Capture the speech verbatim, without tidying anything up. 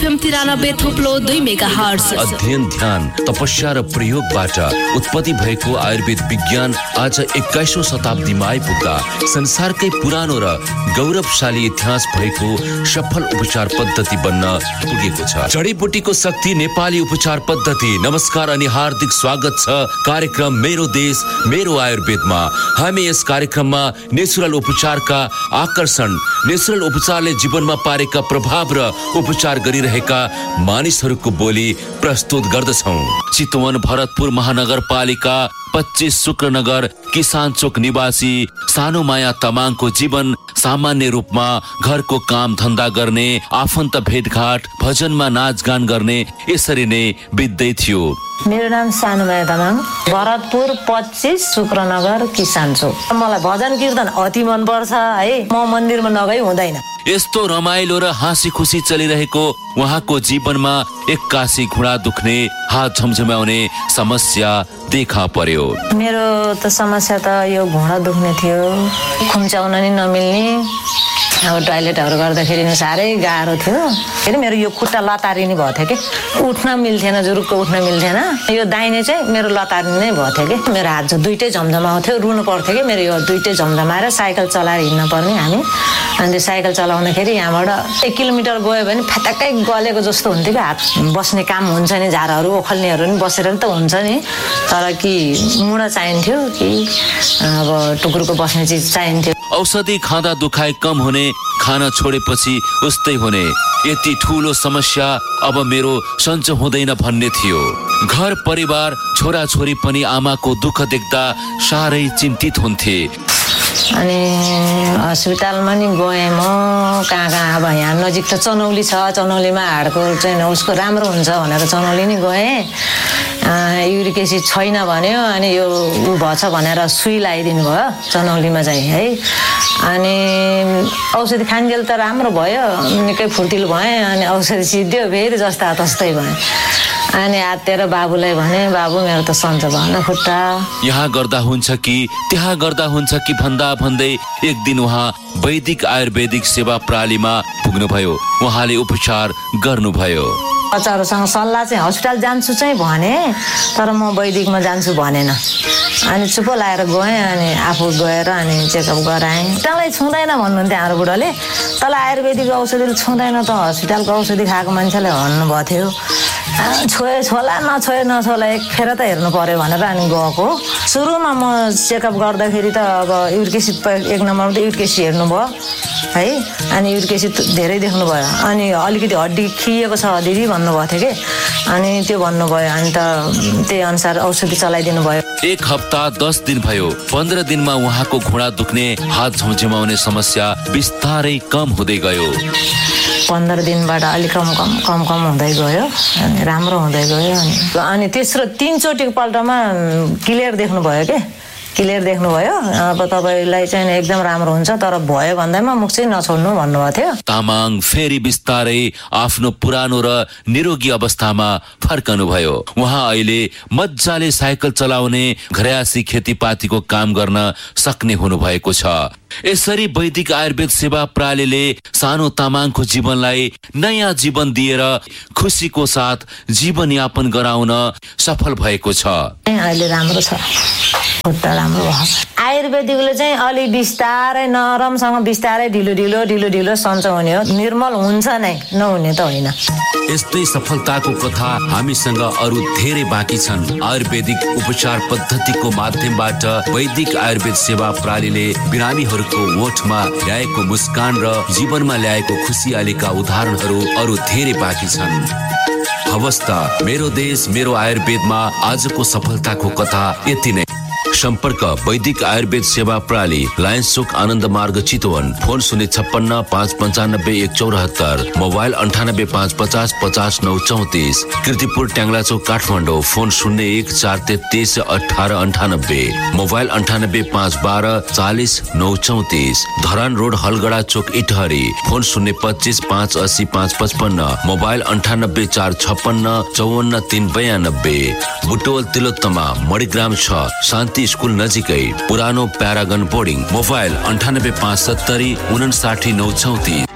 तिरानब्बे थुप्लो दुई mega hertz. अध्ययन, ध्यान, तपस्या र प्रयोगबाट उत्पत्ति भएको आयुर्वेद विज्ञान आज एक्काइसौं शताब्दीमा आइपुग्दा संसारकै पुरानो र गौरवशाली इतिहास भएको सफल उपचार पद्धति बन्न पुगेको छ। जडीबुटीको शक्ति नेपाली उपचार पद्धति। नमस्कार अनि हार्दिक स्वागत छ कार्यक्रम मेरो देश मेरो आयुर्वेदमा। हामी यस कार्यक्रममा नेचुरल उपचारका आकर्षण, नेचुरल उपचारले जीवनमा पारेका प्रभाव र उपचार गरिरहेका मानिसहरूको बोली प्रस्तुत गर्दछौं। चितवन भरतपुर महानगरपालिका पच्चीस शुक्रनगर किसान चोक निवासी सानो माया तमाङको जीवन सामान्य रूपमा घरको काम धन्दा गर्ने, आफन्त भेटघाट, भजनमा नाचगान गर्ने यसरी नै बित्दै थियो। मेरो नाम सानो माया तमाङ, भरतपुर पच्चीस शुक्रनगर किसान चोक। मलाई भजन कीर्तन अति मन पर्छ है। म मन्दिरमा नगई हुँदैन। यस्तो रमाइलो र हाँसी खुसी चलिरहेको उहाँको जीवनमा एक्कासी घुँडा दुख्ने, हात झमझमाउने समस्या देखा पर्यो। मेरो त समस्या त यो घुँडा दुख्ने थियो, खुम्चाउन नि नमिल्ने, अब टोयलेटहरू गर्दाखेरि साह्रै गाह्रो थियो। फेरि मेरो यो खुट्टा लतारिने भएको थियो कि, उठ्न मिल्थेन, जुरुक्क उठ्न मिल्थेन। यो दाहिने चाहिँ मेरो लतारिने नै भएको थियो कि, मेरो हात चाहिँ दुइटै झमझमाउँथ्यो, रुनु पर्थ्यो कि मेरो यो दुइटै झमझमाएर साइकल चलाएर हिँड्न पर्ने हामी। अनि त्यो साइकल चलाउँदाखेरि यहाँबाट एक किलोमिटर गयो भने फ्याटक्कै गलेको जस्तो हुन्थ्यो कि, हात बस्ने काम हुन्छ नि, झारहरू ओखल्नेहरू नि बसेर नि त हुन्छ नि, तर कि मुढा चाहिन्थ्यो कि अब टुक्रुको बस्ने चिज चाहिन्थ्यो। औषधि खाँदा दुखाइ कम हुने, खाना छोडेपछि उस्तै हुने, यति ठुलो समस्या अब मेरो सन्चो हुँदैन भन्ने थियो। घर परिवार छोराछोरी पनि आमाको दुःख देख्दा साह्रै चिन्तित हुन्थे। अनि अस्पतालमा नि गएँ म, कहाँ कहाँ अब यहाँ नजिक त चनौली छ, चनौलीमा हाडको चाहिँ उसको राम्रो हुन्छ भनेर चनौली नि गएँ। युरिक एसिड छैन भन्यो, अनि यो ऊ भएछ भनेर सुई लगाइदिनु भयो चनौलीमा चाहिँ है। अनि औषधि खान्जेल त राम्रो भयो, निकै फुर्तिलो भएँ। अनि औषधि सिद्धियो, फेरि जस्ता तस्तै भएँ। अनि हातेर बाबुलाई भने, बाबु मेरो त सन्चो भएन खुट्टा। यहाँ गर्दा हुन्छ कि त्यहाँ गर्दा हुन्छ कि भन्दा भन्दै एक दिन उहाँ वैदिक आयुर्वेदिक सेवा प्रणालीमा पुग्नुभयो। उहाँले उपचार गर्नुभयो। बच्चाहरूसँग सल्लाह चाहिँ हस्पिटल जान्छु चाहिँ भने, तर म वैदिकमा जान्छु भनेन। अनि चुप लाएर गएँ, अनि आफू गएर अनि चेकअप गराएँ। हस्पिटलै छुँदैन भन्नुहुन्थ्यो हाम्रो बुढाले, तल आयुर्वेदिक औषधिले छुँदैन त हस्पिटलको औषधि खाएको मान्छेले भन्नुभएको थियो। छोए छोला नछोए नछोला एक फेर त हेर्नु पर्यो भनेर अनि गएको। सुरुमा म चेकअप गर्दाखेरि त अब युरिक एसिड एक नम्बरमा त युरिक एसिड हेर्नुभयो है। अनि युरिक एसिड धेरै देख्नुभयो, अनि अलिकति हड्डी खिएको छ दिदी भन्नुभएको थियो कि, अनि त्यो भन्नुभयो। अनि त त्यही अनुसार औषधि चलाइदिनु भयो। एक हप्ता दस दिन भयो। पन्ध्र दिनमा उहाँको घुँडा दुख्ने, हात झमझमाउने समस्या बिस्तारै कम हुँदै गयो। पन्ध्र दिनबाट अलिक कम कम कम कम हुँदै गयो, अनि राम्रो हुँदै गयो। अनि तेस्रो तिनचोटिको पल्टमा क्लियर देख्नुभयो के, क्लियर देख्नुभयो। अब तपाईँलाई चाहिँ एकदम राम्रो हुन्छ, तर भयो भन्दैमा मुख चाहिँ नछोड्नु भन्नुभएको थियो। तामाङ फेरि बिस्तारै आफ्नो पुरानो र निरोगी अवस्थामा फर्कनु भयो। उहाँ अहिले मजाले साइकल चलाउने, घरयासी खेतीपातीको काम गर्न सक्ने हुनुभएको छ। यसरी वैदिक आयुर्वेद सेवा प्रणालीले सानो तामाङको जीवनलाई नयाँ जीवन दिएर खुसीको साथ जीवनयापन गराउन सफल भएको छ। अहिले राम्रो छ, खुट्टा राम्रो भयो। आयुर्वेदिकले चाहिँ अलि बिस्तारै नरमसँग बिस्तारै ढिलो ढिलो ढिलो ढिलो सन्चो हुने हो, निर्मल हुन्छ नै, नहुने त होइन। यस्तै सफलताको कथा हामीसँग अरू धेरै बाँकी छन्। आयुर्वेदिक उपचार पद्धतिको माध्यमबाट वैदिक आयुर्वेद सेवा प्रणालीले बिरामीहरूको ओठमा ल्याएको मुस्कान र जीवनमा ल्याएको खुसियालीका उदाहरणहरू अरू धेरै बाँकी छन्। हवस् त, मेरो देश मेरो आयुर्वेदमा आजको सफलताको कथा यति नै। सम्पर्क वैदिक आयुर्वेद सेवा प्रणाली, लायन्स चोक आनन्द मार्ग चितवन। फोन शून्य छप्पन्न पाँच पन्चानब्बे एक चौरात्तर, मोबाइल अन्ठानब्बे पाँच पचास पचास नौ चौतिस। कीर्तिपुर ट्याङ्ला चोक काठमाडौँ, फोन शून्य एक चार तेत्तिस अठारह अन्ठानब्बे, मोबाइल अन्ठानब्बे पाँच बाह्र चालिस नौ चौतिस। धरान रोड हलगडा चोक इटहरी, फोन शून्य पच्चिस पाँच अस्सी पाँच पचपन्न, मोबाइल अन्ठानब्बे चार छप्पन्न चौवन्न तीन बयानब्बे। बुटोल तिलोत्तमा मणिग्राम छ, शान्ति स्कुल नजिकै, पुरानो प्यारागन बोर्डिङ, मोबाइल अन्ठानब्बे पाँच सत्तरी उनासाठी नौ चौतिस।